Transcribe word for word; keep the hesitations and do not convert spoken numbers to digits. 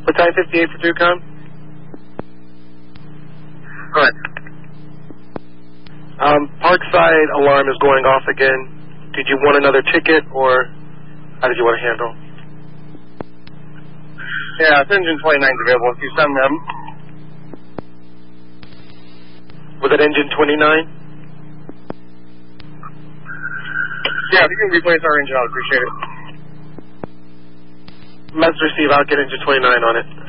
Battalion fifty-eight for Ducon. Go ahead. Um, Parkside alarm is going off again. Did you want another ticket, or how did you want to handle? Yeah, it's engine twenty-nine's available. If you send them. Was it engine twenty-nine? Yeah, if you can replace our engine, I'd appreciate it. Message received. I'll get engine twenty-nine on it.